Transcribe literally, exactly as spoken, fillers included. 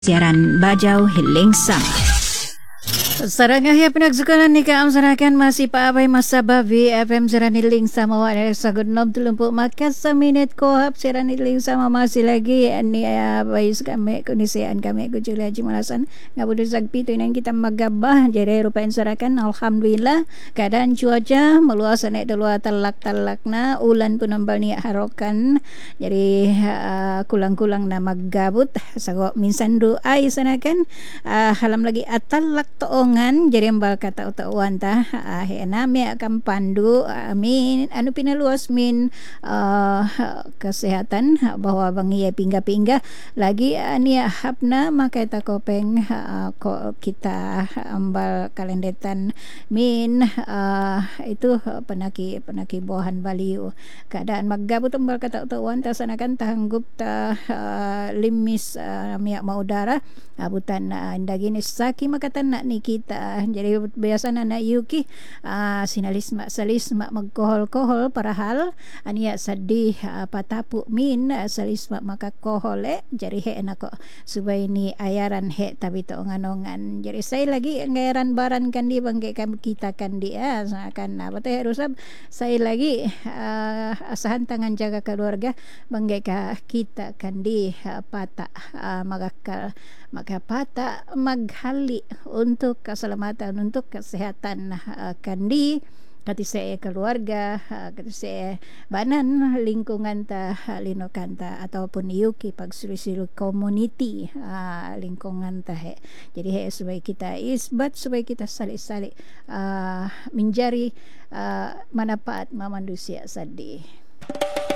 Siaran Bajau Hiling Sama. Sarangah ya penagsukanan ni kaamsanakan masih Pak Abai masa bavi F M Serani Ling sama wa sagun nom tulumpu makas sa minit ko hap Serani Ling sama masih lagi ni Abai kami kunisian kami ku Julia Jimalasan ngabudu sagpi tu nang kita magabah jadi rupain sarakan alhamdulillah keadaan cuaca meluas naik dua talak-talak na ulan pun nambal ni harokan jadi uh, kulang-kulang na maggabut sago minsan do ay sanakan uh, halam lagi atalak toong jadi mbal kata utawan ta uh, nami akan pandu amin anu pinaluas min uh, kesehatan bahwa bangi ya pingga-pingga lagi ani uh, hapna makai ta kopeng uh, ko kita ambal kalendetan min uh, itu penaki penaki buahan baliu keadaan maggabut ambal kata utawan ta sanakan tahanggup ta uh, limis uh, miak maudara abutan uh, indagini saki makatan nak ni kita jadi biasa na Yuki uh, sinalis mak salis mak magkohol-kohol parahal ania sadih uh, patapu min uh, salis mak makakohol eh jadi he nako subay ni ayaran he tapi to nganongan jadi saya lagi ngayaran baran kan di bangke kami kita kan dia uh, akan apa teh rusab saya lagi uh, asahan tangan jaga keluarga bangke ka kita kan di uh, pata uh, magakal maka pata maghali untuk keselamatan untuk kesehatan uh, kandi kati saya keluarga uh, kati saya banan lingkungan ta uh, linokan ta ataupun yuki pagsulisil community uh, lingkungan ta he jadi he supaya kita isbat supaya kita salik-salik uh, menjadi uh, manfaat manusia sadi.